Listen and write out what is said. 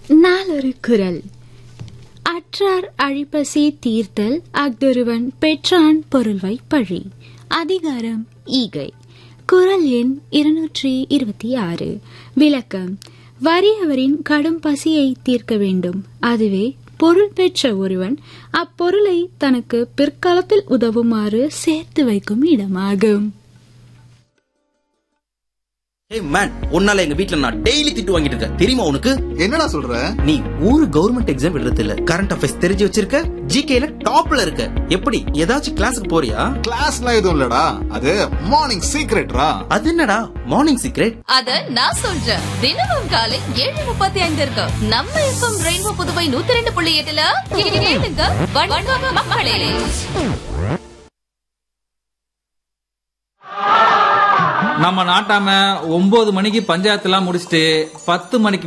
நாளொரு குரல். அற்றார் அழிப்பசி தீர்த்தல் அஃதொருவன் பெற்றான் பொருள்வை பழி. அதிகாரம் ஈகை. குரல் எண் 226. விளக்கம். வறியவரின் கடும் பசியை தீர்க்க வேண்டும். அதுவே பொருள் பெற்ற ஒருவன் அப்பொருளை தனக்கு பிற்காலத்தில் உதவுமாறு சேர்த்து வைக்கும் இடமாகும். உன்னால எங்க வீட்டுல நான் டெய்லி திட்டு வாங்கிட்டு இருக்கேன் தெரியுமா உனக்கு? என்னடா சொல்ற? நீ ஒரு கவர்மெண்ட் எக்ஸாம் எழுதுறது இல்ல, கரண்ட் அஃபேர்ஸ் தெரிஞ்சு வச்சிருக்க, ஜிகேல டாப்ல இருக்க. எப்படி ஏதாச்சும் கிளாஸுக்கு போறியா? கிளாஸ்லாம் எதுவும் இல்லடா, அது மார்னிங் சீக்ரெட்ரா. அது என்னடா மார்னிங் சீக்ரெட்? அத நான் சொல்றேன். தினமும் காலை 7:35 இருக்கு நம்ம FM ரெயின்போ புதுவை 102.8ல கேளுங்க வணக்கம் மக்களே. நம்ம நாட்டாம 9 மணிக்கு பஞ்சாயத்து எல்லாம் முடிச்சுட்டு 10 மணிக்கு